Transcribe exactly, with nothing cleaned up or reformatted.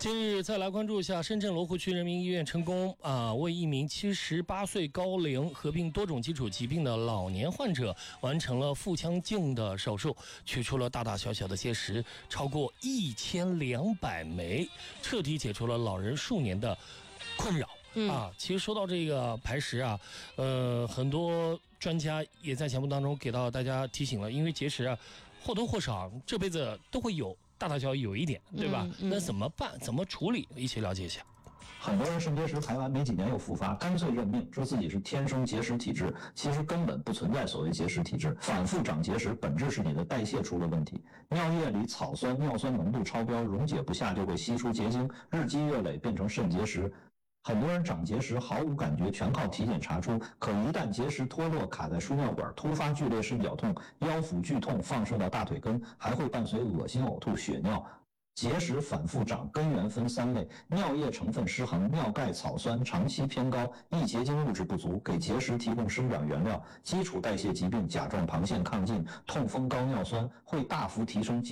近日，再来关注一下深圳罗湖区人民医院成功啊，为一名七十八岁高龄合并多种基础疾病的老年患者完成了腹腔镜的手术，取出了大大小小的结石，超过一千两百枚，彻底解除了老人数年的困扰。嗯、啊，其实说到这个排石啊，呃，很多专家也在节目当中给到大家提醒了，因为结石啊，或多或少这辈子都会有。大大小小有一点，对吧？嗯嗯、那怎么办？怎么处理？一起了解一下。 很多人肾结石排完没几年又复发，干脆认命，说自己是天生结石体质。其实根本不存在所谓结石体质，反复长结石本质是你的代谢出了问题。尿液里草酸、尿酸浓度超标，溶解不下就会析出结晶，日积月累变成肾结石。很多人长结石毫无感觉，全靠体检查出，可一旦结石脱落卡在输尿管，突发剧烈失脚痛，腰腹剧痛放射到大腿根，还会伴随恶心呕吐、血尿。结石反复长根源分三类：尿液成分失衡、尿钙、草酸长期偏高、易结晶物质不足，给结石提供生长原料。基础代谢疾病甲状旁腺亢进、痛风、高尿酸会大幅提升